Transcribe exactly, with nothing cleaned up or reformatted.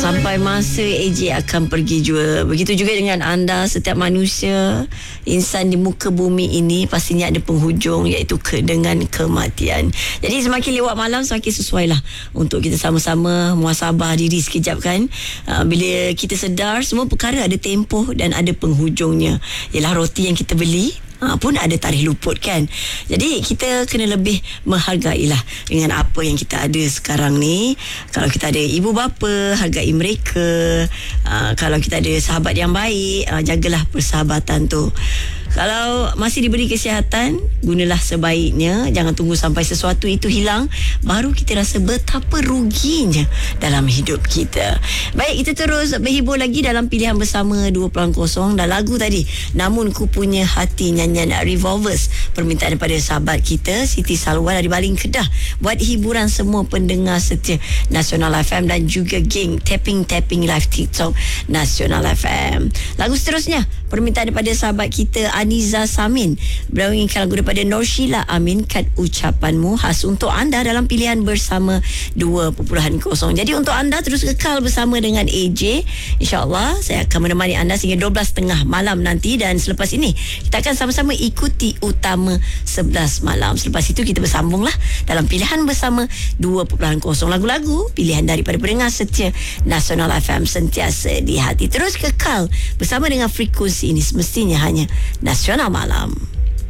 Sampai masa A J akan pergi juga. Begitu juga dengan anda, setiap manusia, insan di muka bumi ini pastinya ada penghujung, iaitu ke, dengan kematian. Jadi semakin lewat malam, semakin sesuai lah untuk kita sama-sama muhasabah diri sekejap kan. Uh, bila kita sedar semua perkara ada tempoh dan ada penghujungnya. Ialah roti yang kita beli Ha, pun ada tarikh luput kan. Jadi kita kena lebih menghargailah dengan apa yang kita ada sekarang ni. Kalau kita ada ibu bapa, hargai mereka. ha, Kalau kita ada sahabat yang baik, ha, jagalah persahabatan tu. Kalau masih diberi kesihatan, gunalah sebaiknya. Jangan tunggu sampai sesuatu itu hilang baru kita rasa betapa ruginya dalam hidup kita. Baik, kita terus berhibur lagi dalam pilihan bersama dua kosong. Dan lagu tadi, Namun Ku Punya Hati, nyanyian Revolvers, permintaan daripada sahabat kita Siti Salwa dari Baling Kedah, buat hiburan semua pendengar setia Nasional F M dan juga geng Tapping Tapping Live TikTok Nasional F M. Lagu seterusnya, permintaan daripada sahabat kita Aniza Samin, menginginkan lagu daripada Nur Sheila Amin, Kad Ucapanmu, khas untuk anda dalam pilihan bersama dua kosong. Jadi untuk anda terus kekal bersama dengan A J. InsyaAllah saya akan menemani anda sehingga dua belas tiga puluh malam nanti. Dan selepas ini kita akan sama-sama ikuti utama sebelas malam. Selepas itu kita bersambunglah dalam pilihan bersama dua kosong. Lagu-lagu pilihan daripada pendengar setia Nasional F M sentiasa di hati. Terus kekal bersama dengan frekuensi ini, semestinya hanya Nasional Malam.